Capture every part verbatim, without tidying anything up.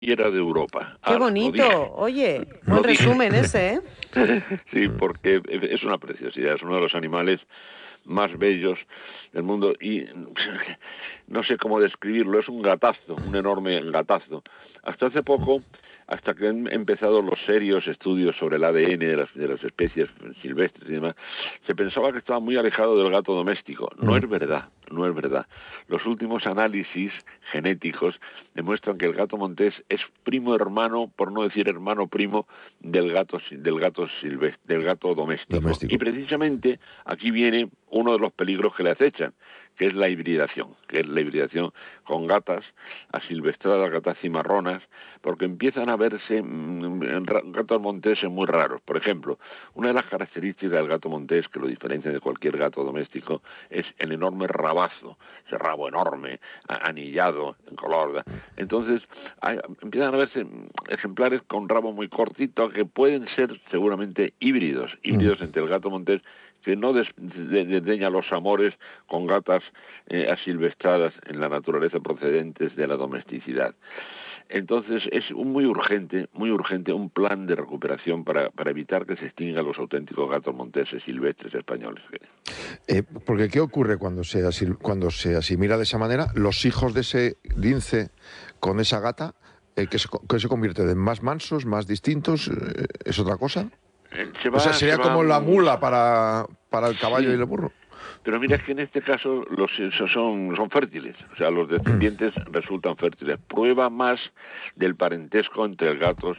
era de Europa. ¡Qué Ahora, bonito! Oye, buen resumen ese, ¿eh? Sí, porque es una preciosidad, es uno de los animales más bellos del mundo y no sé cómo describirlo, es un gatazo, un enorme gatazo. Hasta hace poco, hasta que han empezado los serios estudios sobre el A D N de las, de las especies silvestres y demás, se pensaba que estaba muy alejado del gato doméstico. No es verdad, no es verdad. Los últimos análisis genéticos demuestran que el gato montés es primo hermano, por no decir hermano primo, del gato del gato silvestre, del gato doméstico. Doméstico. Y precisamente aquí viene uno de los peligros que le acechan, que es la hibridación, que es la hibridación con gatas asilvestradas, gatas cimarronas, porque empiezan a verse mmm, gatos monteses muy raros. Por ejemplo, una de las características del gato montés que lo diferencia de cualquier gato doméstico es el enorme rabazo, ese rabo enorme, anillado en color. Entonces, hay, empiezan a verse ejemplares con rabo muy cortito que pueden ser seguramente híbridos, híbridos mm. entre el gato montés, que no desdeña los amores con gatas eh, asilvestradas en la naturaleza procedentes de la domesticidad. Entonces es muy urgente, muy urgente un plan de recuperación para, para evitar que se extingan los auténticos gatos monteses silvestres españoles. Eh, porque ¿qué ocurre cuando se, asil, cuando se asimila de esa manera? Los hijos de ese lince con esa gata, eh, que, se, que se convierten en más mansos, más distintos, eh, ¿es otra cosa? Se va, o sea, sería se como va... la mula para, para el caballo sí. y el burro. Pero mira, es que en este caso los son, son fértiles, o sea, los descendientes resultan fértiles. Prueba más del parentesco entre el gato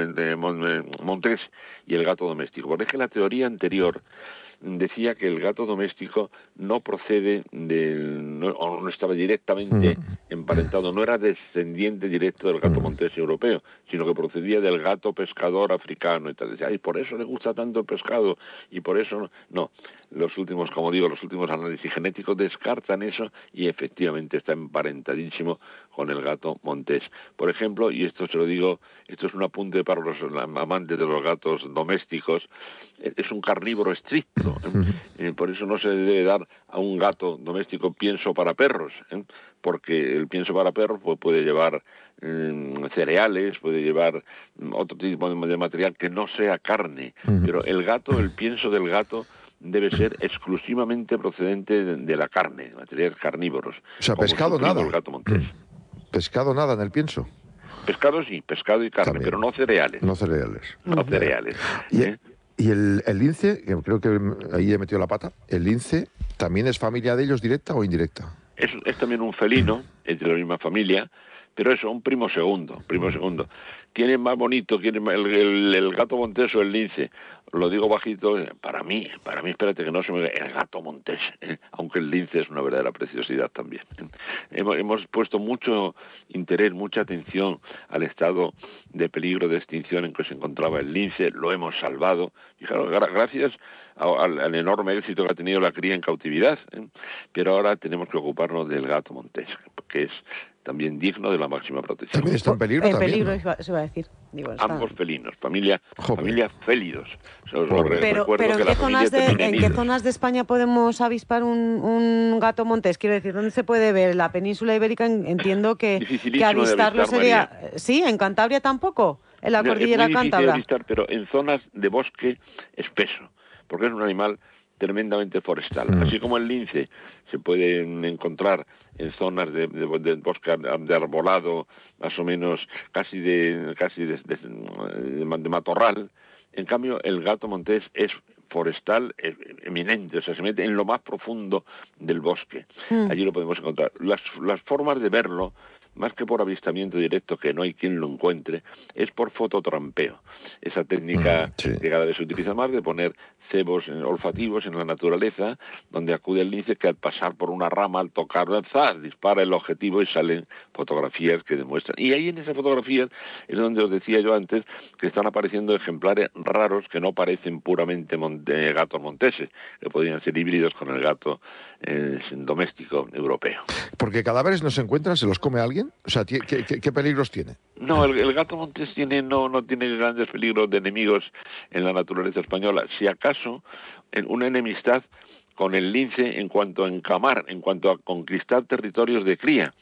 montés y el gato doméstico. Porque es que la teoría anterior decía que el gato doméstico no procede de, no, o no estaba directamente emparentado, no era descendiente directo del gato montés europeo, sino que procedía del gato pescador africano. Entonces, ay, por eso le gusta tanto el pescado, y por eso no. Los últimos, como digo, los últimos análisis genéticos descartan eso y efectivamente está emparentadísimo con el gato montés. Por ejemplo, y esto se lo digo, esto es un apunte para los amantes de los gatos domésticos, es un carnívoro estricto, ¿eh? Por eso no se debe dar a un gato doméstico pienso para perros, ¿eh? Porque el pienso para perros pues, puede llevar eh, cereales, puede llevar otro tipo de material que no sea carne, pero el gato, el pienso del gato debe ser exclusivamente procedente de, de la carne, materiales carnívoros. O sea, pescado nada. El gato montés. Pescado nada en el pienso. Pescado sí, pescado y carne, también. Pero no cereales. No cereales. No cereales. Y, ¿eh? y el, el lince, que creo que ahí he metido la pata, ¿el lince también es familia de ellos directa o indirecta? Es, es también un felino, es de la misma familia, pero eso, un primo segundo, primo segundo. ¿Quién es más bonito? ¿Quién es más, el, el, el gato montés o el lince? Lo digo bajito, para mí, para mí, espérate que no se me vea, el gato montés, ¿eh? Aunque el lince es una verdadera preciosidad también. ¿eh? Hemos, hemos puesto mucho interés, mucha atención al estado de peligro de extinción en que se encontraba el lince, lo hemos salvado, y claro, gracias al, al enorme éxito que ha tenido la cría en cautividad, ¿eh? Pero ahora tenemos que ocuparnos del gato montés, que es también digno de la máxima protección. También está en peligro, en también, peligro ¿no? se va a decir. Digo, está... Ambos felinos, familia, familia félidos. O sea, pero pero ¿en, qué zonas de, ¿en qué zonas de España podemos avispar un, un gato montés? Quiero decir, ¿dónde se puede ver? La península ibérica entiendo que, que avistarlo avistar, sería... María. ¿Sí? ¿En Cantabria tampoco? ¿En la no, cordillera es muy cántabra? De avistar, pero en zonas de bosque espeso, porque es un animal tremendamente forestal. Mm. Así como el lince se puede encontrar en zonas de, de, de bosque de arbolado, más o menos casi de casi de, de, de, de matorral. En cambio, el gato montés es forestal es eminente, o sea, se mete en lo más profundo del bosque. Mm. Allí lo podemos encontrar. Las, las formas de verlo, más que por avistamiento directo, que no hay quien lo encuentre, es por fototrampeo. Esa técnica mm, sí. que cada vez se utiliza más de poner cebos olfativos en la naturaleza, donde acude el lince que al pasar por una rama, al tocarla, ¡zas!, dispara el objetivo y salen fotografías que demuestran. Y ahí en esas fotografías es donde os decía yo antes que están apareciendo ejemplares raros que no parecen puramente monte, gatos monteses, que podrían ser híbridos con el gato eh, doméstico europeo. Porque cadáveres no se encuentran, ¿se los come alguien? O sea, ¿qué, qué, qué peligros tiene? No, el, el gato montés tiene, no, no tiene grandes peligros de enemigos en la naturaleza española. Si acaso, en una enemistad con el lince en cuanto a encamar, en cuanto a conquistar territorios de cría,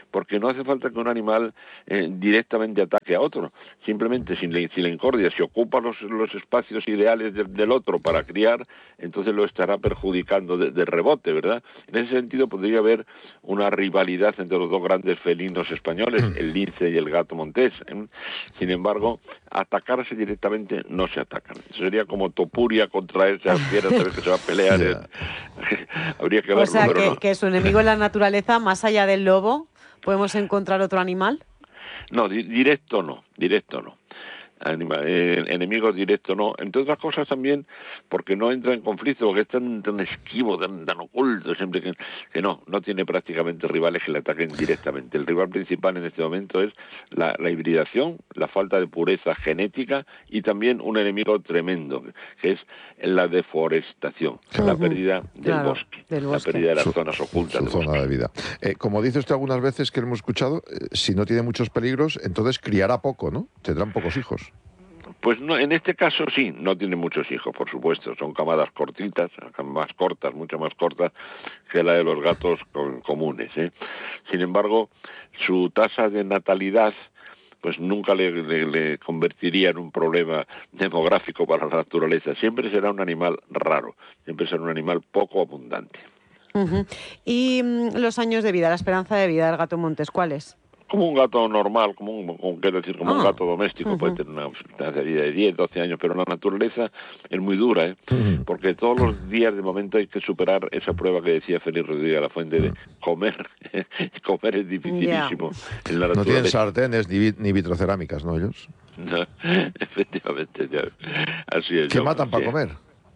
porque no hace falta que un animal eh, directamente ataque a otro, simplemente si la, si la incordia se ocupa los, los espacios ideales de, del otro para criar, entonces lo estará perjudicando de, de rebote, ¿verdad? En ese sentido podría haber una rivalidad entre los dos grandes felinos españoles, el lince y el gato montés. ¿eh? Sin embargo, atacarse directamente no se atacan. Eso sería como Topuria contra esas fieras, sabes que se va a pelear. Yeah. Habría que verlo, o sea, pero que, no. que su enemigo en la naturaleza, más allá del lobo, ¿podemos encontrar otro animal? No, di- directo no, directo no. Anima, eh, enemigos directos no, entre otras cosas también porque no entra en conflicto, porque es tan, tan esquivo, tan, tan oculto, siempre que, que no, no tiene prácticamente rivales que le ataquen directamente. El rival principal en este momento es la, la hibridación, la falta de pureza genética y también un enemigo tremendo, que es la deforestación, uh-huh. la pérdida del, claro, bosque, del bosque, la pérdida de las su, zonas ocultas. Su zona bosque. de vida. Eh, como dice usted algunas veces que hemos escuchado, eh, si no tiene muchos peligros, entonces criará poco, ¿no? Tendrán pocos hijos. Pues no, en este caso sí, no tiene muchos hijos, por supuesto, son camadas cortitas, más cortas, mucho más cortas que la de los gatos comunes, ¿eh? Sin embargo, su tasa de natalidad pues nunca le, le, le convertiría en un problema demográfico para la naturaleza, siempre será un animal raro, siempre será un animal poco abundante. Uh-huh. ¿Y mm, los años de vida, la esperanza de vida del gato montés, cuál es? Como un gato normal, como un, como, quiero decir, como ah. un gato doméstico, uh-huh. puede tener una esperanza de vida de diez, doce años, pero la naturaleza es muy dura, ¿eh? Uh-huh. Porque todos los días de momento hay que superar esa prueba que decía Félix Rodríguez de la Fuente de comer. Comer es dificilísimo yeah. en la naturaleza. No tienen sartenes ni, ni vitrocerámicas, ¿no, ellos? No, efectivamente, ya. Así es. ¿Qué matan para comer?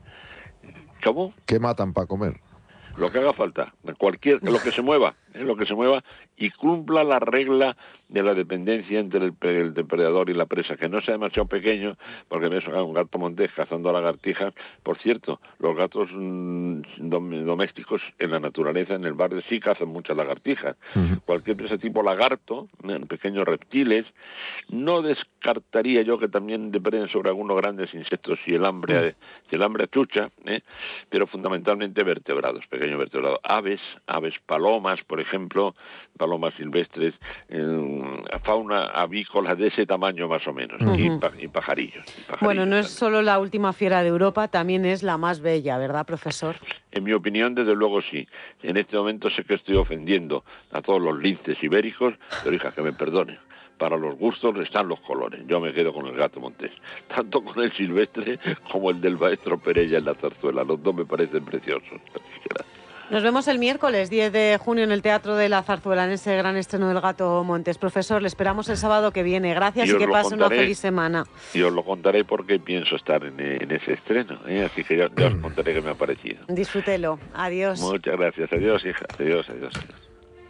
¿Cómo? ¿Qué matan para comer? Lo que haga falta, cualquier, lo que se mueva, ¿eh? lo que se mueva y cumpla la regla de la dependencia entre el, el depredador y la presa, que no sea demasiado pequeño, porque ves un gato montés cazando lagartijas. Por cierto, los gatos mmm, dom, domésticos en la naturaleza, en el barrio, sí cazan muchas lagartijas. Uh-huh. Cualquier presa tipo lagarto, ¿eh? pequeños reptiles, no descartaría yo que también depreden sobre algunos grandes insectos si el hambre, uh-huh. si el hambre chucha, ¿eh? pero fundamentalmente vertebrados, pequeños vertebrados, aves, aves, palomas, por ejemplo, palomas silvestres, eh, fauna avícola de ese tamaño más o menos, uh-huh. y, pa, y, pajarillos, y pajarillos. Bueno, no es también. Solo la última fiera de Europa, también es la más bella, ¿verdad, profesor? En mi opinión, desde luego sí. En este momento sé que estoy ofendiendo a todos los linces ibéricos, pero hija, que me perdone. Para los gustos están los colores. Yo me quedo con el gato montés, tanto con el silvestre como el del maestro Perella en la zarzuela. Los dos me parecen preciosos. Nos vemos el miércoles diez de junio en el Teatro de la Zarzuela, en ese gran estreno del Gato Montés. Profesor, le esperamos el sábado que viene. Gracias y, y que pase contaré, una feliz semana. Y os lo contaré porque pienso estar en, en ese estreno, ¿eh? Así que ya, ya os contaré qué me ha parecido. Disfrútelo. Adiós. Muchas gracias. Adiós, hija. Adiós, adiós, adiós.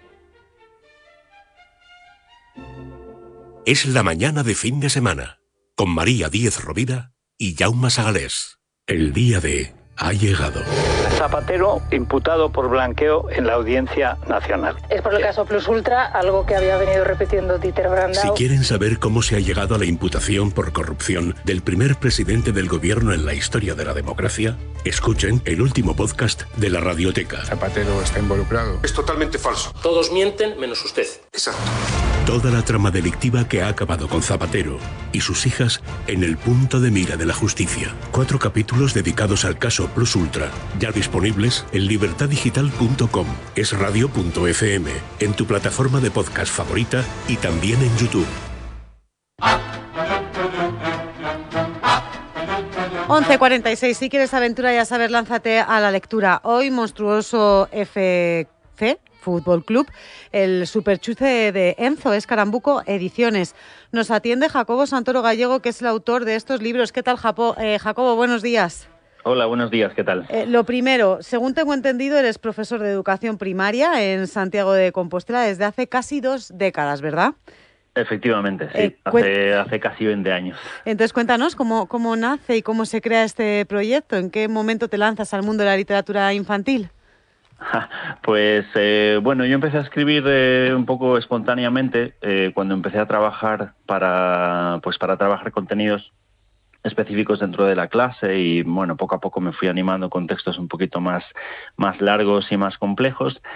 Es la mañana de fin de semana, con María Díez Rovira y Jaume Sagalés. El día de ha llegado. Zapatero imputado por blanqueo en la Audiencia Nacional. Es por el caso Plus Ultra, algo que había venido repitiendo Dieter Brandau. Si quieren saber cómo se ha llegado a la imputación por corrupción del primer presidente del gobierno en la historia de la democracia, escuchen el último podcast de la Radioteca. Zapatero está involucrado. Es totalmente falso. Todos mienten menos usted. Exacto. Toda la trama delictiva que ha acabado con Zapatero y sus hijas en el punto de mira de la justicia. Cuatro capítulos dedicados al caso Plus Ultra, ya disponibles en libertad digital punto com, es radio punto efe eme, en tu plataforma de podcast favorita y también en YouTube. once cuarenta y seis, si quieres aventura ya sabes, lánzate a la lectura. Hoy Monstruoso F C Fútbol Club, el superchuce de Enzo Escarambuco Ediciones. Nos atiende Jacobo Santoro Gallego, que es el autor de estos libros. ¿Qué tal, Japo? Eh, Jacobo? Buenos días. Hola, buenos días, ¿qué tal? Eh, lo primero, según tengo entendido, eres profesor de educación primaria en Santiago de Compostela desde hace casi dos décadas, ¿verdad? Efectivamente, sí, eh, hace, hace casi veinte años. Entonces, cuéntanos cómo, cómo nace y cómo se crea este proyecto, ¿en qué momento te lanzas al mundo de la literatura infantil? Pues eh, bueno, yo empecé a escribir eh, un poco espontáneamente eh, cuando empecé a trabajar para, pues para trabajar contenidos específicos dentro de la clase y bueno, poco a poco me fui animando con textos un poquito más, más largos y más complejos.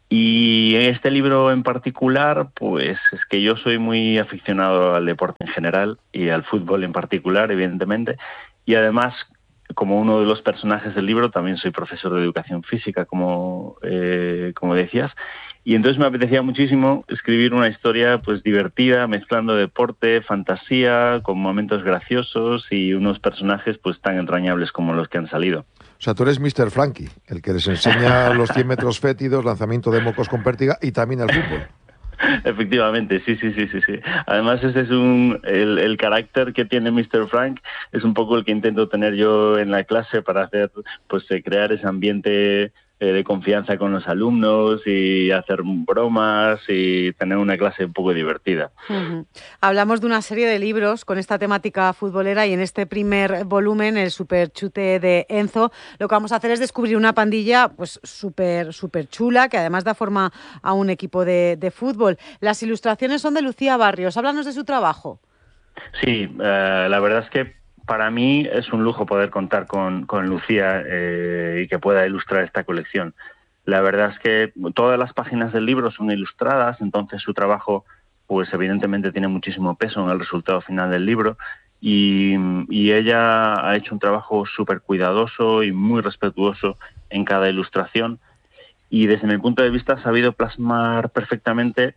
Y en este libro en particular, pues es que yo soy muy aficionado al deporte en general y al fútbol en particular, evidentemente, y además, como uno de los personajes del libro, también soy profesor de educación física, como, eh, como decías, y entonces me apetecía muchísimo escribir una historia pues divertida, mezclando deporte, fantasía, con momentos graciosos y unos personajes pues tan entrañables como los que han salido. O sea, tú eres míster Frankie, el que les enseña los cien metros fétidos, lanzamiento de mocos con pértiga y también el fútbol. Efectivamente, sí, sí, sí, sí, sí. Además, ese es un el, el carácter que tiene míster Frank, es un poco el que intento tener yo en la clase para hacer, pues, crear ese ambiente eh, de confianza con los alumnos y hacer bromas y tener una clase un poco divertida. Uh-huh. Hablamos de una serie de libros con esta temática futbolera y en este primer volumen, el Superchute de Enzo, lo que vamos a hacer es descubrir una pandilla pues súper súper chula que además da forma a un equipo de, de fútbol. Las ilustraciones son de Lucía Barrios. Háblanos de su trabajo. Sí, eh, la verdad es que para mí es un lujo poder contar con, con Lucía eh, y que pueda ilustrar esta colección. La verdad es que todas las páginas del libro son ilustradas, entonces su trabajo, pues evidentemente tiene muchísimo peso en el resultado final del libro y, y ella ha hecho un trabajo súper cuidadoso y muy respetuoso en cada ilustración y desde mi punto de vista ha sabido plasmar perfectamente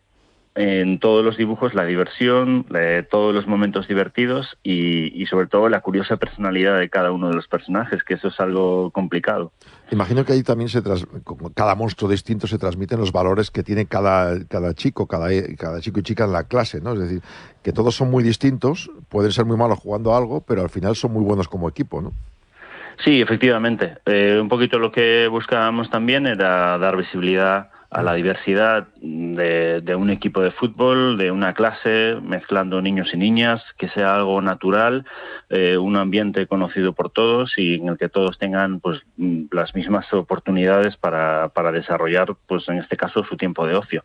en todos los dibujos la diversión, eh, todos los momentos divertidos y, y sobre todo la curiosa personalidad de cada uno de los personajes, que eso es algo complicado. Imagino que ahí también se tras, cada monstruo distinto se transmiten los valores que tiene cada, cada chico, cada, cada chico y chica en la clase, ¿no? Es decir, que todos son muy distintos, pueden ser muy malos jugando a algo, pero al final son muy buenos como equipo, ¿no? Sí, efectivamente. Eh, un poquito lo que buscábamos también era dar visibilidad a la diversidad de, de un equipo de fútbol, de una clase, mezclando niños y niñas, que sea algo natural, eh, un ambiente conocido por todos y en el que todos tengan pues las mismas oportunidades para, para desarrollar, pues en este caso, su tiempo de ocio.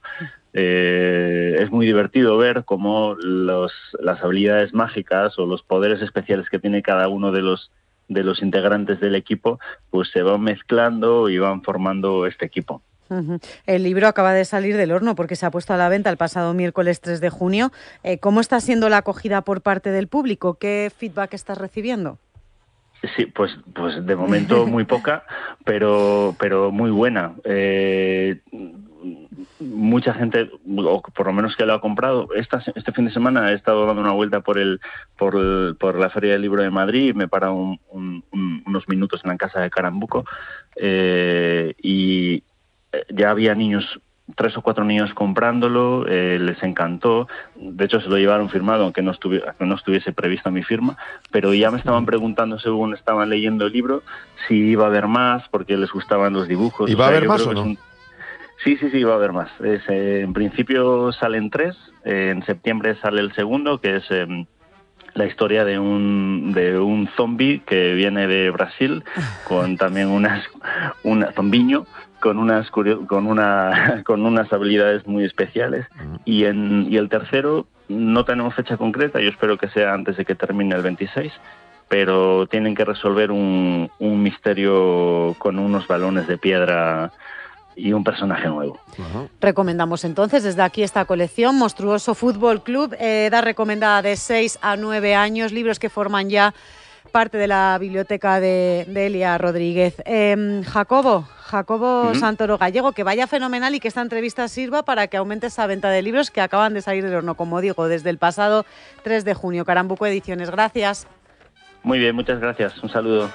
Eh, es muy divertido ver cómo los, las habilidades mágicas o los poderes especiales que tiene cada uno de los de los integrantes del equipo, pues se van mezclando y van formando este equipo. Uh-huh. El libro acaba de salir del horno porque se ha puesto a la venta el pasado miércoles tres de junio. Eh, ¿Cómo está siendo la acogida por parte del público? ¿Qué feedback estás recibiendo? Sí, pues, pues de momento muy poca, pero, pero muy buena. Eh, mucha gente, o por lo menos que lo ha comprado. Esta, este fin de semana he estado dando una vuelta por el por, el, por la Feria del Libro de Madrid y me he parado un, un, un, unos minutos en la casa de Carambuco eh, y ya había niños, tres o cuatro niños comprándolo, eh, les encantó. De hecho, se lo llevaron firmado, aunque no, estuvi- aunque no estuviese prevista mi firma, pero ya me estaban preguntando, según estaban leyendo el libro, si iba a haber más, porque les gustaban los dibujos. ¿Y va o sea, a haber más o no? Un... Sí, sí, sí, va a haber más. Es, eh, en principio salen tres, eh, en septiembre sale el segundo, que es... Eh, la historia de un de un zombie que viene de Brasil con también unas una zombiño con unas con una con unas habilidades muy especiales y en y el tercero no tenemos fecha concreta, yo espero que sea antes de que termine el veintiséis, pero tienen que resolver un un misterio con unos balones de piedra y un personaje nuevo. Uh-huh. Recomendamos entonces desde aquí esta colección, Monstruoso Fútbol Club, eh, edad recomendada de seis a nueve años, libros que forman ya parte de la biblioteca de, de Elia Rodríguez. Eh, Jacobo, Jacobo uh-huh. Santoro Gallego, que vaya fenomenal y que esta entrevista sirva para que aumente esa venta de libros que acaban de salir del horno, como digo, desde el pasado tres de junio. Carambuco Ediciones, gracias. Muy bien, muchas gracias. Un saludo.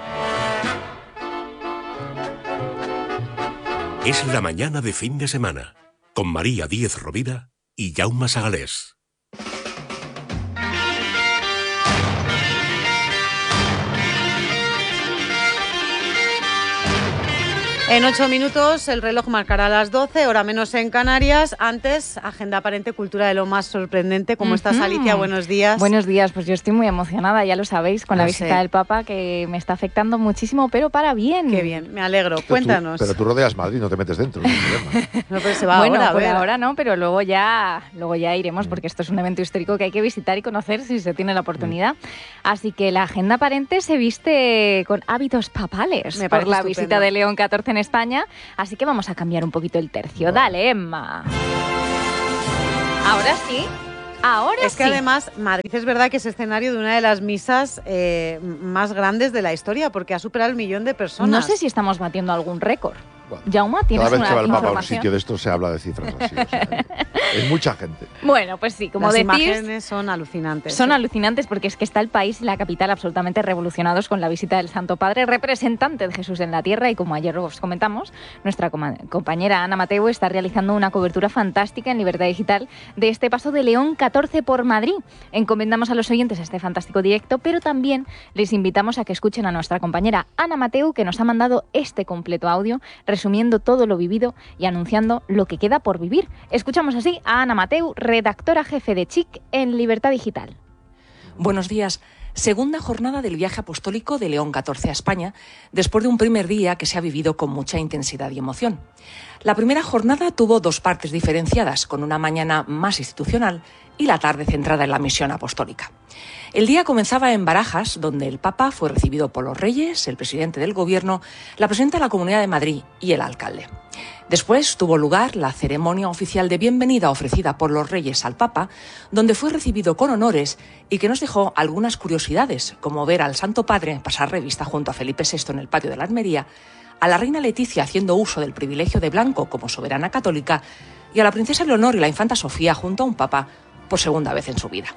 Es la mañana de fin de semana, con María Díez Rovira y Jaume Sagalés. En ocho minutos el reloj marcará las doce, hora menos en Canarias. Antes, agenda aparente, cultura de lo más sorprendente. ¿Cómo uh-huh. estás, Alicia? Buenos días. Buenos días, pues yo estoy muy emocionada, ya lo sabéis, con no la visita sé. del Papa, que me está afectando muchísimo, pero para bien. Qué bien, me alegro. Pero Cuéntanos. Tú, pero tú rodeas Madrid, no te metes dentro. No, no pero se va bueno, ahora, por a ver. ahora no, pero luego ya, luego ya iremos, porque esto es un evento histórico que hay que visitar y conocer si se tiene la oportunidad. Así que la agenda aparente se viste con hábitos papales me por la estupendo. visita de León catorce en España, así que vamos a cambiar un poquito el tercio. Dale, Emma. Ahora sí. Ahora es que sí. además Madrid es verdad que es escenario de una de las misas eh, más grandes de la historia, porque ha superado el millón de personas. No sé si estamos batiendo algún récord. Bueno, Jaume, ¿tienes cada vez una que va el Papa a un información? sitio de esto se habla de cifras así. O sea, es mucha gente. Bueno, pues sí, como Las decís, imágenes son alucinantes. son ¿eh? alucinantes porque es que está el país y la capital absolutamente revolucionados con la visita del Santo Padre, representante de Jesús en la tierra, y como ayer os comentamos, nuestra compañera Ana Mateu está realizando una cobertura fantástica en Libertad Digital de este paso de León catorce por Madrid. Encomendamos a los oyentes este fantástico directo, pero también les invitamos a que escuchen a nuestra compañera Ana Mateu, que nos ha mandado este completo audio resumiendo todo lo vivido y anunciando lo que queda por vivir. Escuchamos así a Ana Mateu, redactora jefe de Chic en Libertad Digital. Buenos días. Segunda jornada del viaje apostólico de León catorce a España, después de un primer día que se ha vivido con mucha intensidad y emoción. La primera jornada tuvo dos partes diferenciadas, con una mañana más institucional y la tarde centrada en la misión apostólica. El día comenzaba en Barajas, donde el Papa fue recibido por los reyes, el presidente del Gobierno, la presidenta de la Comunidad de Madrid y el alcalde. Después tuvo lugar la ceremonia oficial de bienvenida ofrecida por los reyes al Papa, donde fue recibido con honores y que nos dejó algunas curiosidades, como ver al Santo Padre pasar revista junto a Felipe sexto en el patio de la Armería, a la reina Leticia haciendo uso del privilegio de blanco como soberana católica y a la princesa Leonor y la infanta Sofía junto a un Papa por segunda vez en su vida.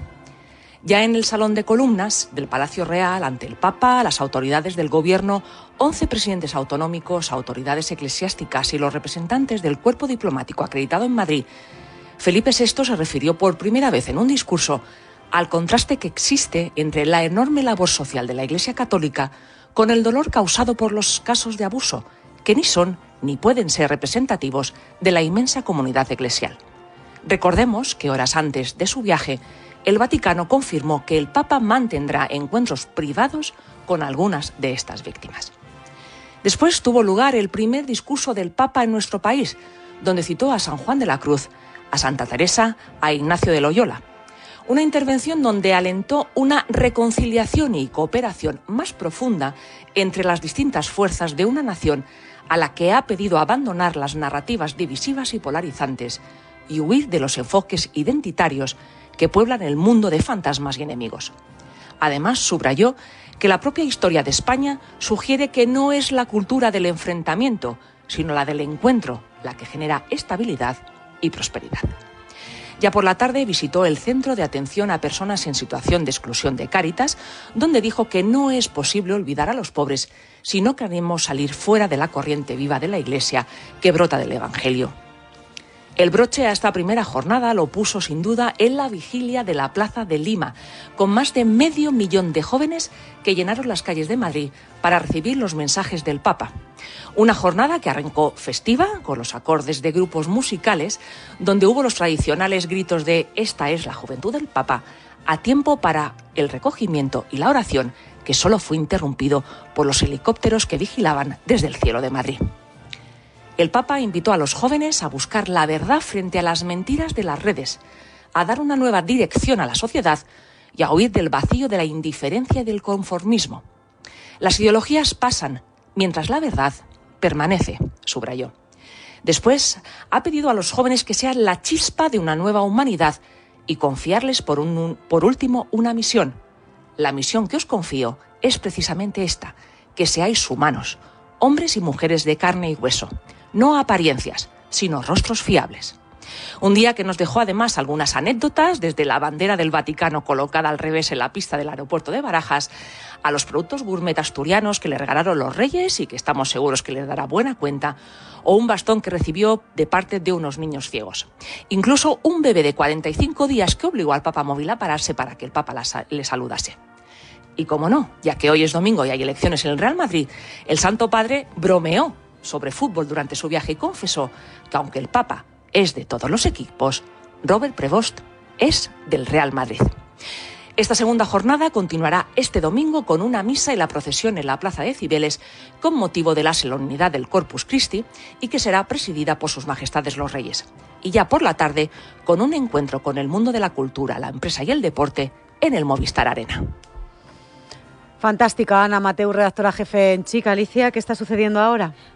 Ya en el Salón de Columnas del Palacio Real, ante el Papa, las autoridades del Gobierno, once presidentes autonómicos, autoridades eclesiásticas y los representantes del cuerpo diplomático acreditado en Madrid, Felipe sexto se refirió por primera vez en un discurso al contraste que existe entre la enorme labor social de la Iglesia Católica con el dolor causado por los casos de abuso, que ni son ni pueden ser representativos de la inmensa comunidad eclesial. Recordemos que horas antes de su viaje, el Vaticano confirmó que el Papa mantendrá encuentros privados con algunas de estas víctimas. Después tuvo lugar el primer discurso del Papa en nuestro país, donde citó a San Juan de la Cruz, a Santa Teresa, a Ignacio de Loyola. Una intervención donde alentó una reconciliación y cooperación más profunda entre las distintas fuerzas de una nación a la que ha pedido abandonar las narrativas divisivas y polarizantes y huir de los enfoques identitarios que pueblan el mundo de fantasmas y enemigos. Además, subrayó que la propia historia de España sugiere que no es la cultura del enfrentamiento, sino la del encuentro, la que genera estabilidad y prosperidad. Ya por la tarde visitó el Centro de Atención a Personas en Situación de Exclusión de Cáritas, donde dijo que no es posible olvidar a los pobres si no queremos salir fuera de la corriente viva de la Iglesia que brota del Evangelio. El broche a esta primera jornada lo puso sin duda en la vigilia de la Plaza de Lima, con más de medio millón de jóvenes que llenaron las calles de Madrid para recibir los mensajes del Papa. Una jornada que arrancó festiva, con los acordes de grupos musicales, donde hubo los tradicionales gritos de «Esta es la juventud del Papa», a tiempo para el recogimiento y la oración, que solo fue interrumpido por los helicópteros que vigilaban desde el cielo de Madrid. El Papa invitó a los jóvenes a buscar la verdad frente a las mentiras de las redes, a dar una nueva dirección a la sociedad y a huir del vacío de la indiferencia y del conformismo. Las ideologías pasan, mientras la verdad permanece, subrayó. Después, ha pedido a los jóvenes que sean la chispa de una nueva humanidad y confiarles por, un, por último una misión. La misión que os confío es precisamente esta, que seáis humanos, hombres y mujeres de carne y hueso, no apariencias, sino rostros fiables. Un día que nos dejó además algunas anécdotas, desde la bandera del Vaticano colocada al revés en la pista del aeropuerto de Barajas, a los productos gourmet asturianos que le regalaron los reyes y que estamos seguros que les dará buena cuenta, o un bastón que recibió de parte de unos niños ciegos. Incluso un bebé de cuarenta y cinco días que obligó al Papa Móvil a pararse para que el Papa le saludase. Y como no, ya que hoy es domingo y hay elecciones en el Real Madrid, el Santo Padre bromeó sobre fútbol durante su viaje y confesó que aunque el Papa es de todos los equipos, Robert Prevost es del Real Madrid. Esta segunda jornada continuará este domingo con una misa y la procesión en la Plaza de Cibeles con motivo de la solemnidad del Corpus Christi y que será presidida por sus majestades los reyes. Y ya por la tarde con un encuentro con el mundo de la cultura, la empresa y el deporte en el Movistar Arena. Fantástica, Ana Mateu, redactora jefe en Chic. Alicia, ¿qué está sucediendo ahora?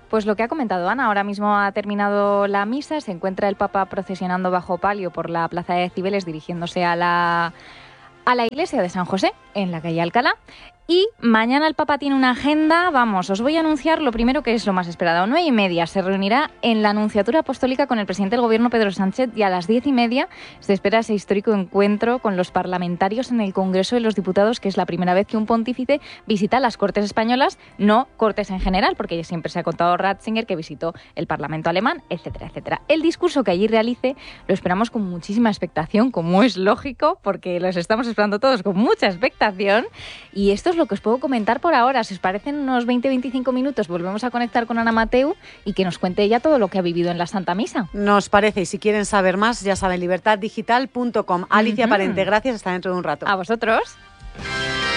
Pues lo que ha comentado Ana, ahora mismo ha terminado la misa, se encuentra el Papa procesionando bajo palio por la plaza de Cibeles dirigiéndose a la, a la iglesia de San José, en la calle Alcalá. Y mañana el Papa tiene una agenda, vamos, os voy a anunciar lo primero que es lo más esperado. A nueve y media se reunirá en la Nunciatura Apostólica con el presidente del Gobierno, Pedro Sánchez, y a las diez y media se espera ese histórico encuentro con los parlamentarios en el Congreso de los Diputados, que es la primera vez que un pontífice visita las Cortes españolas, no Cortes en general, porque siempre se ha contado Ratzinger que visitó el Parlamento alemán, etcétera, etcétera. El discurso que allí realice lo esperamos con muchísima expectación, como es lógico, porque los estamos esperando todos con mucha expectación, y esto es lo que os puedo comentar por ahora. Si os parecen unos veinte a veinticinco minutos, volvemos a conectar con Ana Mateu y que nos cuente ella todo lo que ha vivido en la Santa Misa. Nos parece, y si quieren saber más, ya saben, libertad digital punto com. Alicia uh-huh. Parente, gracias, hasta dentro de un rato. A vosotros.